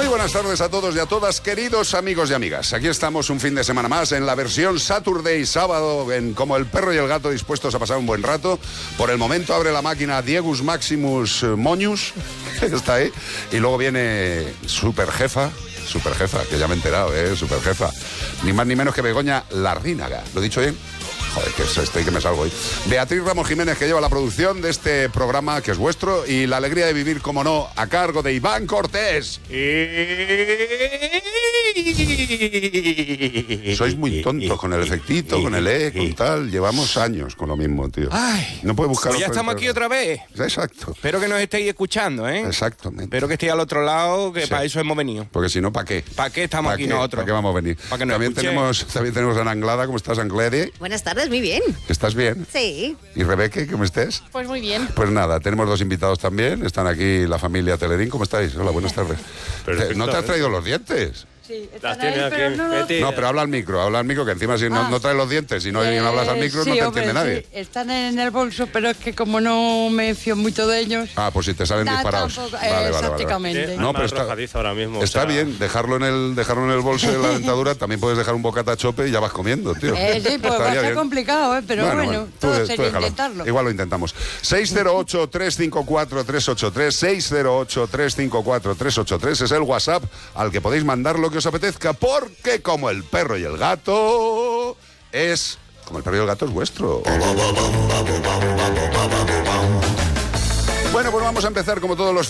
buenas tardes a todos y a todas, queridos amigos y amigas. Aquí estamos un fin de semana más en la versión Saturday, sábado, en Como el perro y el gato, dispuestos a pasar un buen rato. Por el momento abre la máquina Diegus Maximus Moñus, que está ahí, y luego viene Superjefa, que ya me he enterado, Superjefa. Ni más ni menos que Begoña Larrínaga. ¿Lo he dicho bien? Joder, que es esto y que me salgo hoy. Beatriz Ramos Jiménez, que lleva la producción de este programa, que es vuestro, y la alegría de vivir, como no, a cargo de Iván Cortés. Sois muy tontos con el efectito, con el con tal. Llevamos años con lo mismo, tío. Ay, no puede buscar. Pues ya estamos aquí otra vez. Exacto. Espero que nos estéis escuchando, ¿eh? Exactamente. Espero que estéis al otro lado, que sí. Para eso hemos venido. Porque si no, ¿para qué? ¿Para qué estamos aquí nosotros? ¿Para qué vamos a venir? Para que nos también tenemos a Ana Anglada. ¿Cómo estás, Anglada? Buenas tardes, muy bien. ¿Estás bien? Sí. ¿Y Rebeca, cómo estés? Pues muy bien. Pues nada, tenemos dos invitados también. Están aquí la familia Telerín. ¿Cómo estáis? Hola, buenas tardes. ¿No te has traído los dientes? Sí, las tiene aquí, pero no, pero habla al micro, que encima si no traes los dientes y no hablas al micro, sí, no te hombre, entiende nadie. Sí. Están en el bolso, pero es que como no me fío mucho de ellos... Ah, pues si te salen disparados. Vale. Exactamente. No, pero ahora mismo, está bien, dejarlo en el bolso de la dentadura. También puedes dejar un bocata chope y ya vas comiendo, tío. Sí, pues va a ser complicado, pero bueno, todo sería intentarlo. Igual lo intentamos. 608-354-383, 608-354-383 es el WhatsApp al que podéis mandar lo que os apetezca, porque como el perro y el gato es... Como el perro y el gato es vuestro. Bueno, pues vamos a empezar como todos los